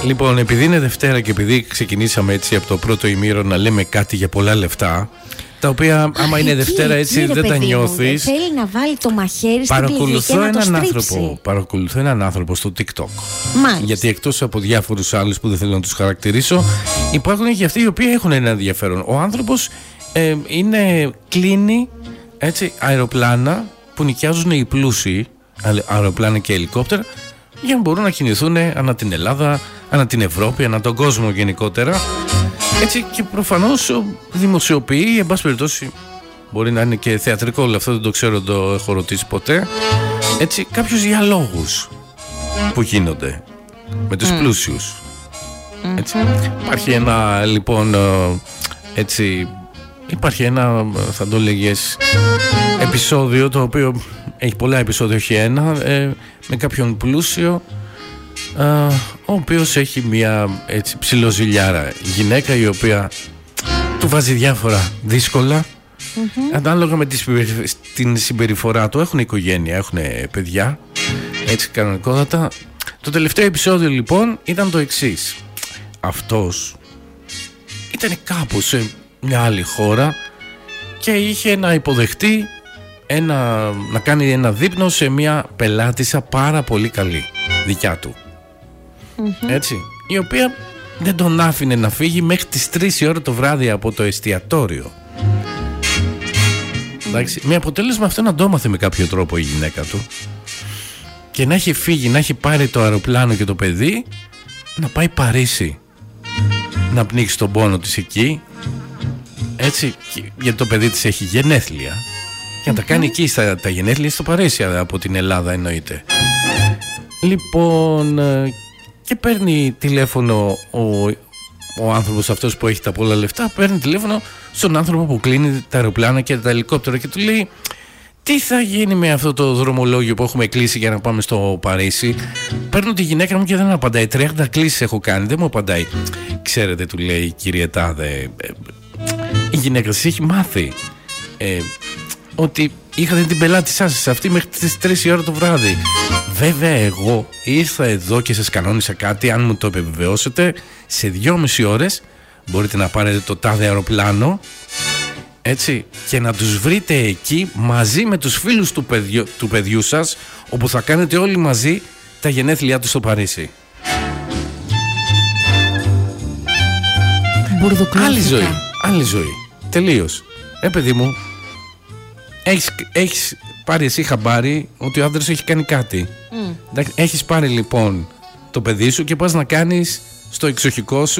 Λοιπόν, επειδή είναι Δευτέρα και επειδή ξεκινήσαμε έτσι από το πρώτο ημίρο να λέμε κάτι για πολλά λεφτά, τα οποία άμα είναι Δευτέρα έτσι δεν τα νιώθεις. Θέλει να βάλει το μαχαίρι στην πληγή και να το στρίψει. Παρακολουθώ έναν άνθρωπο στο TikTok. Μάλιστα. Γιατί εκτός από διάφορους άλλους που δεν θέλω να τους χαρακτηρίσω, υπάρχουν και αυτοί οι οποίοι έχουν ένα ενδιαφέρον. Ο άνθρωπος κλείνει έτσι, αεροπλάνα που νοικιάζουν οι πλούσιοι, αεροπλάνα και ελικόπτερα, για να μπορούν να κινηθούν ανά την Ελλάδα, ανά την Ευρώπη, ανά τον κόσμο γενικότερα. Έτσι, και προφανώς δημοσιοποιεί, εν πάση περιπτώσει, μπορεί να είναι και θεατρικό όλο αυτό, δεν το ξέρω, δεν το έχω ρωτήσει ποτέ. Έτσι, κάποιους διαλόγους που γίνονται με τους πλούσιους. Έτσι. Υπάρχει ένα, λοιπόν, έτσι, υπάρχει ένα, θα το λέγες, επεισόδιο, το οποίο έχει πολλά επεισόδια, όχι ένα, με κάποιον πλούσιο, ο οποίος έχει μια έτσι ψιλοζηλιάρα γυναίκα, η οποία του βάζει διάφορα δύσκολα, ανάλογα με την συμπεριφορά του. Έχουν οικογένεια, έχουν παιδιά, έτσι κανονικότατα. Το τελευταίο επεισόδιο λοιπόν ήταν το εξής. Αυτός ήταν κάπου σε μια άλλη χώρα και είχε να υποδεχτεί να κάνει ένα δείπνο σε μια πελάτησα πάρα πολύ καλή, δικιά του. Έτσι, η οποία δεν τον άφηνε να φύγει μέχρι τις 3 η ώρα το βράδυ από το εστιατόριο. Εντάξει, με αποτέλεσμα αυτό να το έμαθε με κάποιο τρόπο η γυναίκα του και να έχει φύγει, να έχει πάρει το αεροπλάνο και το παιδί να πάει Παρίσι, να πνίξει τον πόνο της εκεί, έτσι, γιατί το παιδί της έχει γενέθλια, και να τα κάνει εκεί τα γενέθλια στο Παρίσι από την Ελλάδα, εννοείται. Λοιπόν, και παίρνει τηλέφωνο ο άνθρωπος αυτός που έχει τα πολλά λεφτά, παίρνει τηλέφωνο στον άνθρωπο που κλείνει τα αεροπλάνα και τα ελικόπτερα και του λέει: τι θα γίνει με αυτό το δρομολόγιο που έχουμε κλείσει για να πάμε στο Παρίσι? Παίρνω τη γυναίκα μου και δεν απαντάει. 30 κλήσεις έχω κάνει, δεν μου απαντάει. Ξέρετε, του λέει, κύριε Τάδε, η γυναίκα σας έχει μάθει ότι είχατε την πελάτησά σας αυτή μέχρι τις 3 η ώρα το βράδυ. Βέβαια, εγώ ήρθα εδώ και σας κανόνισα κάτι. Αν μου το επιβεβαιώσετε, σε 2,5 ώρες μπορείτε να πάρετε το τάδε αεροπλάνο, έτσι, και να τους βρείτε εκεί μαζί με τους φίλους του παιδιού σας, όπου θα κάνετε όλοι μαζί τα γενέθλιά του στο Παρίσι. Άλλη ζωή. Τελείως. Παιδί μου, έχεις πάρει εσύ χαμπάρι ότι ο άντρας έχει κάνει κάτι. Έχεις πάρει λοιπόν το παιδί σου και πας να κάνεις στο εξοχικό σου